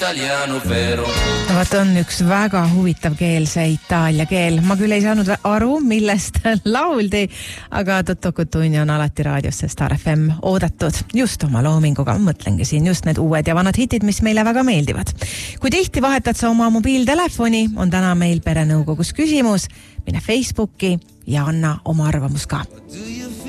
Vaat on üks väga huvitav keel, see itaalia keel. Ma küll ei saanud aru, millest lauldi, aga Tutto Cutugno on alati raadiosse Star FM oodatud. Just oma loominguga, mõtlengi siin just need uued ja vanad hitid, mis meile väga meeldivad. Kui tihti vahetad sa oma mobiiltelefoni, on täna meil perenõukogus küsimus. Mine Facebooki ja anna oma arvamus ka.